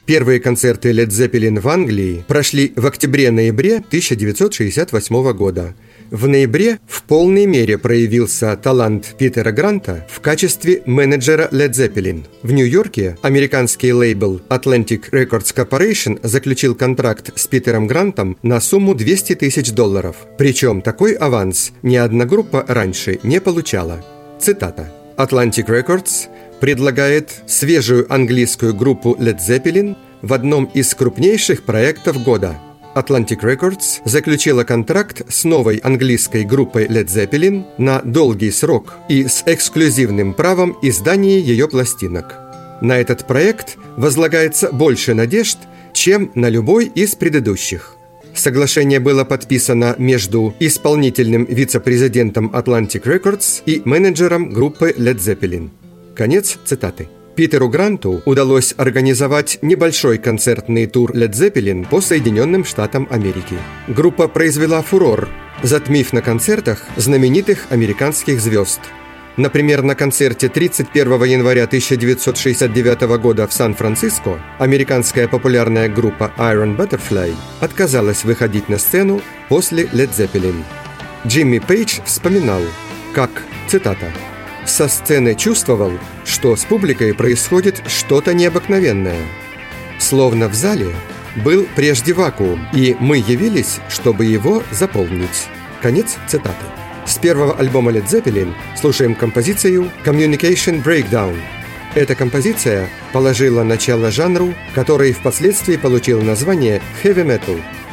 Первые концерты Led Zeppelin в Англии прошли в октябре-ноябре 1968 года. В ноябре в полной мере проявился талант Питера Гранта в качестве менеджера Led Zeppelin. В Нью-Йорке американский лейбл Atlantic Records Corporation заключил контракт с Питером Грантом на сумму $200 тысяч. Причем такой аванс ни одна группа раньше не получала. Цитата. Atlantic Records предлагает свежую английскую группу Led Zeppelin в одном из крупнейших проектов года. Atlantic Records заключила контракт с новой английской группой Led Zeppelin на долгий срок и с эксклюзивным правом издания ее пластинок. На этот проект возлагается больше надежд, чем на любой из предыдущих. Соглашение было подписано между исполнительным вице-президентом Atlantic Records и менеджером группы Led Zeppelin. Конец цитаты. Питеру Гранту удалось организовать небольшой концертный тур Led Zeppelin по Соединенным Штатам Америки. Группа произвела фурор, затмив на концертах знаменитых американских звезд. Например, на концерте 31 января 1969 года в Сан-Франциско американская популярная группа Iron Butterfly отказалась выходить на сцену после Led Zeppelin. Джимми Пейдж вспоминал, как, цитата, «Со сцены чувствовал, что с публикой происходит что-то необыкновенное. Словно в зале был прежде вакуум, и мы явились, чтобы его заполнить». Конец цитаты. С первого альбома Led Zeppelin слушаем композицию «Communication Breakdown». Эта композиция положила начало жанру, который впоследствии получил название «Heavy Metal».